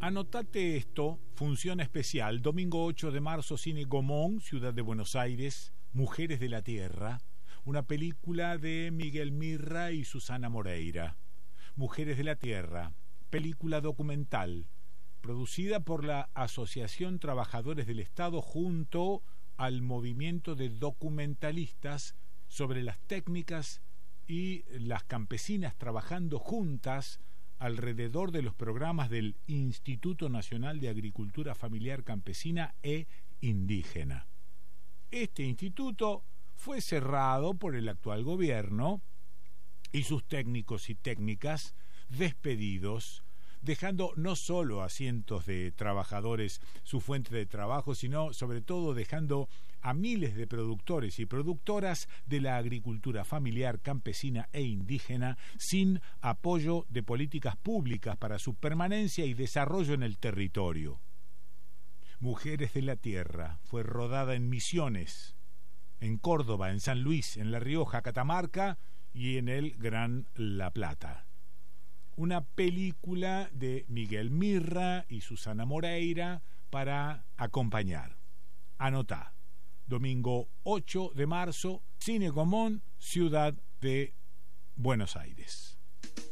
Anotate esto, función especial, domingo 8 de marzo, Cine Gomón, Ciudad de Buenos Aires, Mujeres de la Tierra, una película de Miguel Mirra y Susana Moreira. Mujeres de la Tierra, película documental, producida por la Asociación Trabajadores del Estado junto al movimiento de documentalistas sobre las técnicas y las campesinas trabajando juntas alrededor de los programas del Instituto Nacional de Agricultura Familiar Campesina e Indígena. Este instituto fue cerrado por el actual gobierno y sus técnicos y técnicas despedidos, dejando no solo a cientos de trabajadores su fuente de trabajo, sino sobre todo dejando a miles de productores y productoras de la agricultura familiar, campesina e indígena sin apoyo de políticas públicas para su permanencia y desarrollo en el territorio. Mujeres de la Tierra fue rodada en Misiones, en Córdoba, en San Luis, en La Rioja, Catamarca y en el Gran La Plata. Una película de Miguel Mirra y Susana Moreira para acompañar. Anotá. Domingo 8 de marzo, Cine Gomón, Ciudad de Buenos Aires.